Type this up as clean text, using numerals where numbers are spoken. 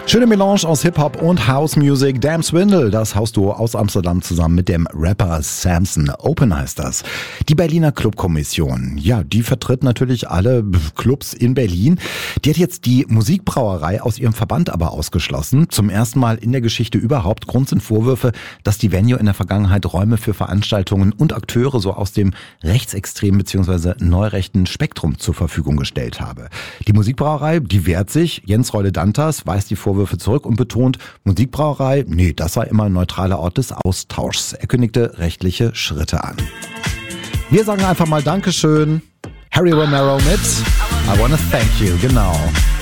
Schöne Melange aus Hip-Hop und House-Music. Damn Swindle, das Hausduo aus Amsterdam zusammen mit dem Rapper Samson. Open heißt das. Die Berliner Clubkommission, ja, die vertritt natürlich alle Clubs in Berlin. Die hat jetzt die Musikbrauerei aus ihrem Verband aber ausgeschlossen. Zum ersten Mal in der Geschichte überhaupt. Grund sind Vorwürfe, dass die Venue in der Vergangenheit Räume für Veranstaltungen und Akteure so aus dem rechtsextremen bzw. neurechten Spektrum zur Verfügung gestellt habe. Die Musikbrauerei, die wehrt sich. Jens Reule-Dantas weist die Vorwürfe zurück und betont, Musikbrauerei, nee, das sei immer ein neutraler Ort des Austauschs. Er kündigte rechtliche Schritte an. Wir sagen einfach mal Dankeschön. Harry Romero mit I Wanna Thank You, genau.